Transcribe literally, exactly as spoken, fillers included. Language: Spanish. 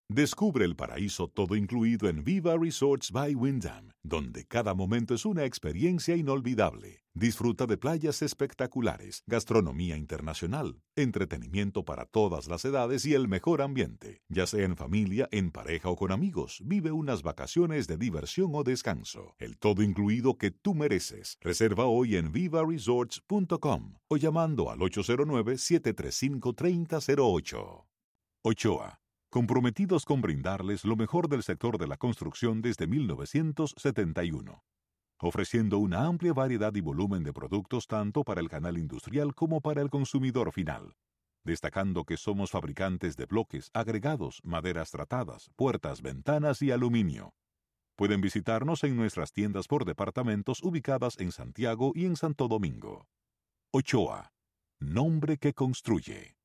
Descubre el paraíso todo incluido en Viva Resorts by Wyndham, donde cada momento es una experiencia inolvidable. Disfruta de playas espectaculares, gastronomía internacional, entretenimiento para todas las edades y el mejor ambiente. Ya sea en familia, en pareja o con amigos, vive unas vacaciones de diversión o descanso. El todo incluido que tú mereces. Reserva hoy en viva resorts punto com o llamando al ocho cero nueve, siete tres cinco, tres cero cero ocho. Ochoa, comprometidos con brindarles lo mejor del sector de la construcción desde mil novecientos setenta y uno, ofreciendo una amplia variedad y volumen de productos tanto para el canal industrial como para el consumidor final, destacando que somos fabricantes de bloques, agregados, maderas tratadas, puertas, ventanas y aluminio. Pueden visitarnos en nuestras tiendas por departamentos ubicadas en Santiago y en Santo Domingo. Ochoa, nombre que construye.